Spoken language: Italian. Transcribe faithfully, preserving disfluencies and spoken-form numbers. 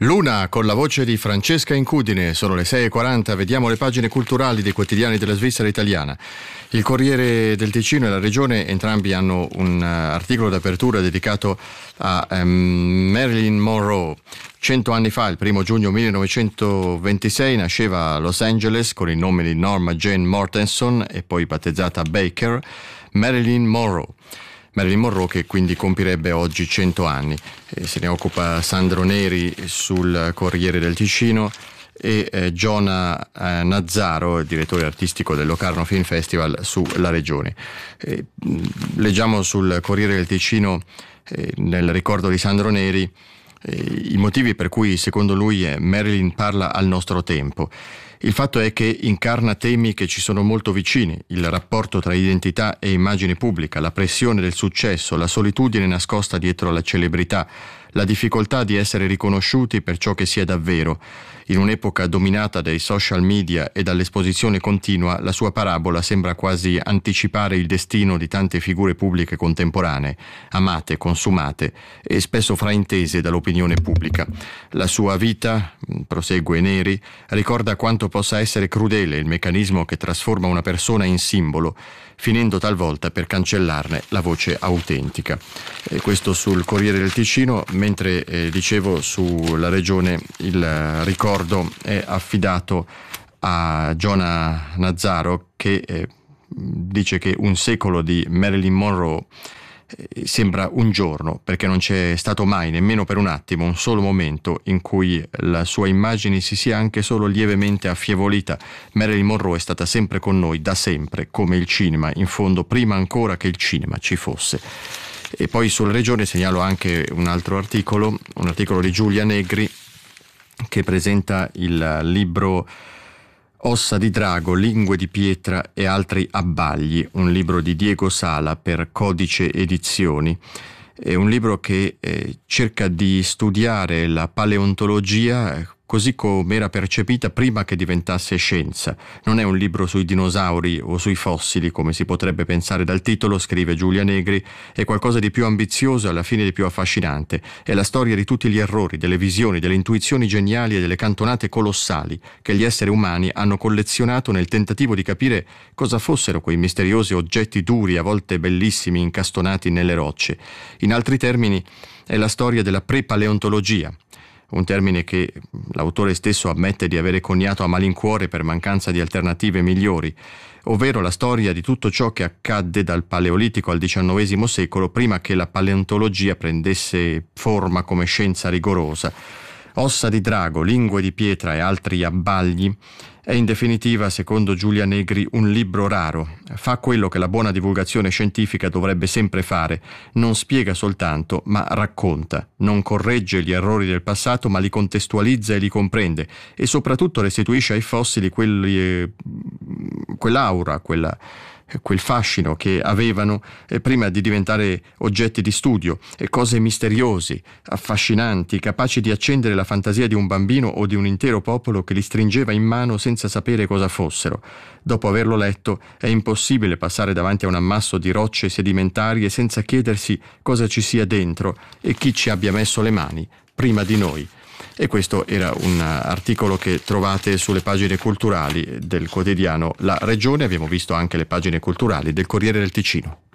Luna con la voce di Francesca Incudine, sono le sei e quaranta, vediamo le pagine culturali dei quotidiani della Svizzera italiana. Il Corriere del Ticino e la Regione entrambi hanno un uh, articolo d'apertura dedicato a um, Marilyn Monroe. Cento anni fa, il primo giugno millenovecentoventisei, nasceva a Los Angeles con il nome di Norma Jane Mortenson e poi battezzata Baker, Marilyn Monroe. Marilyn Monroe che quindi compirebbe oggi cento anni. Eh, se ne occupa Sandro Neri sul Corriere del Ticino e eh, Giona eh, Nazzaro, direttore artistico del Locarno Film Festival, sulla Regione. Eh, leggiamo sul Corriere del Ticino, eh, nel ricordo di Sandro Neri, eh, i motivi per cui secondo lui eh, Marilyn parla al nostro tempo. Il fatto è che incarna temi che ci sono molto vicini: il rapporto tra identità e immagine pubblica, la pressione del successo, la solitudine nascosta dietro la celebrità, la difficoltà di essere riconosciuti per ciò che si è davvero. In un'epoca dominata dai social media e dall'esposizione continua, la sua parabola sembra quasi anticipare il destino di tante figure pubbliche contemporanee, amate, consumate e spesso fraintese dall'opinione pubblica. La sua vita, prosegue Neri, ricorda quanto possa essere crudele il meccanismo che trasforma una persona in simbolo, finendo talvolta per cancellarne la voce autentica. E questo sul Corriere del Ticino, mentre eh, dicevo sulla Regione il ricordo è affidato a Giona Nazzaro, che eh, dice che un secolo di Marilyn Monroe eh, sembra un giorno, perché non c'è stato mai, nemmeno per un attimo, un solo momento in cui la sua immagine si sia anche solo lievemente affievolita. Marilyn Monroe è stata sempre con noi, da sempre, come il cinema, in fondo prima ancora che il cinema ci fosse. E poi sulla Regione segnalo anche un altro articolo, un articolo di Giulia Negri, che presenta il libro Ossa di drago, lingue di pietra e altri abbagli, un libro di Diego Sala per Codice Edizioni. È un libro che eh, cerca di studiare la paleontologia così come era percepita prima che diventasse scienza. Non è un libro sui dinosauri o sui fossili, come si potrebbe pensare dal titolo, scrive Giulia Negri, è qualcosa di più ambizioso e alla fine di più affascinante. È la storia di tutti gli errori, delle visioni, delle intuizioni geniali e delle cantonate colossali che gli esseri umani hanno collezionato nel tentativo di capire cosa fossero quei misteriosi oggetti duri, a volte bellissimi, incastonati nelle rocce. In altri termini, è la storia della pre-paleontologia, un termine che l'autore stesso ammette di avere coniato a malincuore per mancanza di alternative migliori, ovvero la storia di tutto ciò che accadde dal Paleolitico al diciannovesimo secolo, prima che la paleontologia prendesse forma come scienza rigorosa. Ossa di drago, lingue di pietra e altri abbagli è in definitiva, secondo Giulia Negri, un libro raro. Fa quello che la buona divulgazione scientifica dovrebbe sempre fare: non spiega soltanto, ma racconta. Non corregge gli errori del passato, ma li contestualizza e li comprende, e soprattutto restituisce ai fossili quelli, eh, quell'aura, quella quel fascino che avevano eh, prima di diventare oggetti di studio, e cose misteriosi, affascinanti, capaci di accendere la fantasia di un bambino o di un intero popolo che li stringeva in mano senza sapere cosa fossero. Dopo averlo letto è impossibile passare davanti a un ammasso di rocce sedimentarie senza chiedersi cosa ci sia dentro e chi ci abbia messo le mani prima di noi. E questo era un articolo che trovate sulle pagine culturali del quotidiano La Regione. Abbiamo visto anche le pagine culturali del Corriere del Ticino.